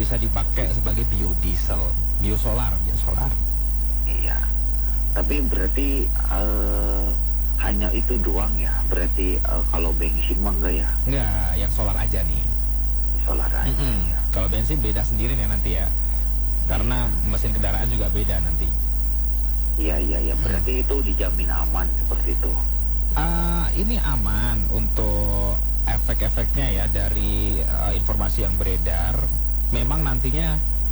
bisa dipakai sebagai biodiesel, biosolar. Iya. Tapi berarti hanya itu doang ya? Berarti kalau bensin mah enggak ya? Enggak, yang solar aja nih. Solar aja. Ya. Kalau bensin beda sendiri nih nanti ya. Karena mesin kendaraan juga beda nanti. Iya. Berarti itu dijamin aman seperti itu. Ini aman untuk efek-efeknya ya dari informasi yang beredar. Memang nantinya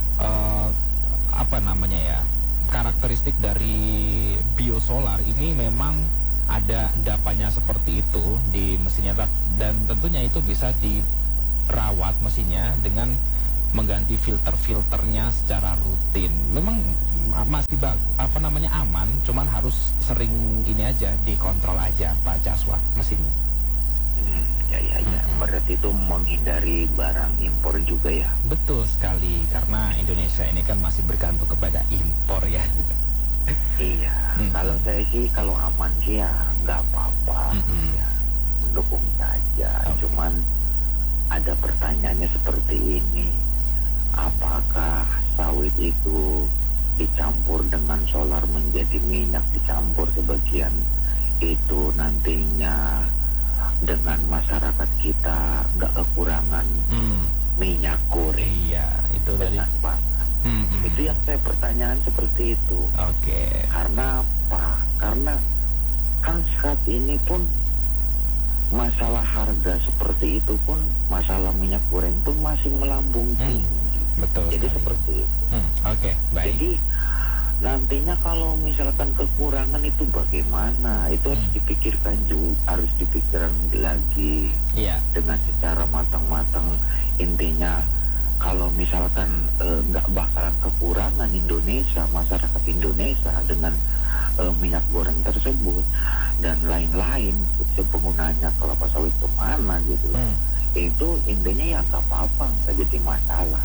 karakteristik dari biosolar ini memang ada endapannya seperti itu di mesinnya, dan tentunya itu bisa dirawat mesinnya dengan mengganti filter-filternya secara rutin. Memang masih aman, cuman harus sering ini aja dikontrol aja Pak Jaswa mesinnya. Ya. Berarti itu menghindari barang impor juga ya? Betul sekali, karena Indonesia ini kan masih bergantung kepada impor ya. Iya. Kalau saya sih kalau aman sih ya nggak apa-apa, ya mendukung saja. Cuman ada pertanyaannya seperti ini, apakah sawit itu dicampur dengan solar menjadi minyak, dicampur sebagian itu nantinya dengan masyarakat kita nggak kekurangan minyak goreng? Iya, itu tadi pangan. Itu yang saya pertanyaan seperti itu. Oke. Karena apa? Karena kan saat ini pun masalah harga seperti itu pun, masalah minyak goreng pun masih melambung tinggi. Betul. Jadi sekali. seperti itu. Oke, baik. Jadi nantinya kalau misalkan kekurangan itu bagaimana? Itu harus dipikirkan juga, harus dipikirkan lagi dengan secara matang-matang. Intinya kalau misalkan nggak bakalan kekurangan Indonesia, masyarakat Indonesia dengan minyak goreng tersebut dan lain-lain, penggunanya kelapa sawit kemana gitu, itu intinya ya nggak apa-apa, nggak jadi masalah.